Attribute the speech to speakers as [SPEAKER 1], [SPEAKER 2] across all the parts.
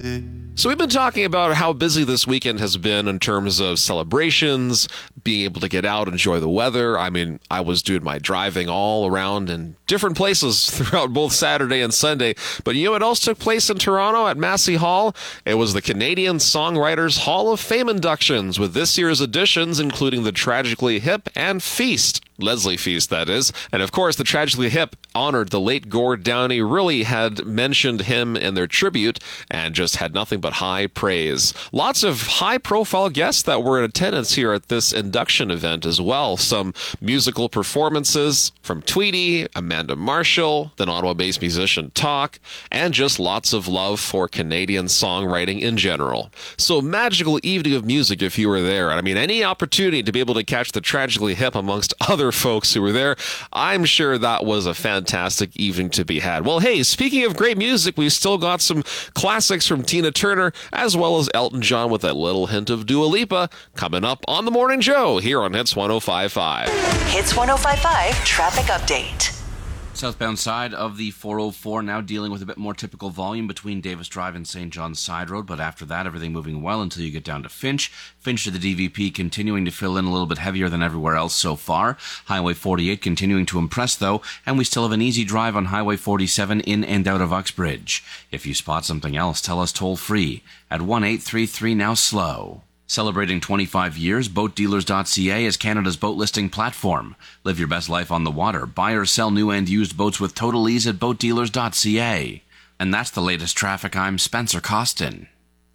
[SPEAKER 1] So we've been talking about how busy this weekend has been in terms of celebrations, being able to get out, enjoy the weather. I mean, I was doing my driving all around in different places throughout both Saturday and Sunday. But you know what else took place in Toronto at Massey Hall? It was the Canadian Songwriters Hall of Fame inductions, with this year's editions including the Tragically Hip and Feast. Leslie Feast, that is. And of course, the Tragically Hip honored the late Gord Downie, really had mentioned him in their tribute and just had nothing but high praise. Lots of high-profile guests that were in attendance here at this induction event as well. Some musical performances from Tweedy, Amanda Marshall, then Ottawa-based musician Talk, and just lots of love for Canadian songwriting in general. So magical evening of music if you were there. I mean, any opportunity to be able to catch the Tragically Hip amongst other folks who were there, I'm sure that was a fantastic evening to be had. Well, hey, speaking of great music, we've still got some classics from Tina Turner, as well as Elton John with a little hint of Dua Lipa, coming up on The Morning Joe here on Hits 105.5.
[SPEAKER 2] Hits 105.5 Traffic Update.
[SPEAKER 3] Southbound side of the 404 now dealing with a bit more typical volume between Davis Drive and St. John's Side Road, but after that, everything moving well until you get down to Finch. Finch to the DVP continuing to fill in a little bit heavier than everywhere else so far. Highway 48 continuing to impress, though, and we still have an easy drive on Highway 47 in and out of Uxbridge. If you spot something else, tell us toll-free at 1-833 now slow. Celebrating 25 years, BoatDealers.ca is Canada's boat listing platform. Live your best life on the water. Buy or sell new and used boats with total ease at BoatDealers.ca. And that's the latest traffic. I'm Spencer Costin.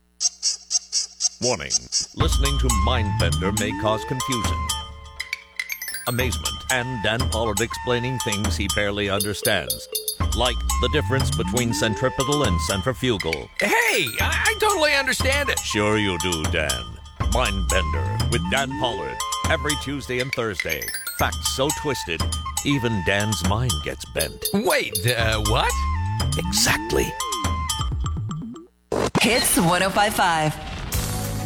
[SPEAKER 4] Warning. Listening to Mindbender may cause confusion, amazement, and Dan Pollard explaining things he barely understands. Like the difference between centripetal and centrifugal.
[SPEAKER 5] Hey, I totally understand it.
[SPEAKER 4] Sure you do, Dan. Mindbender with Dan Pollard. Every Tuesday and Thursday. Facts so twisted, even Dan's mind gets bent.
[SPEAKER 5] Wait, what?
[SPEAKER 4] Exactly.
[SPEAKER 2] Hits 105.5.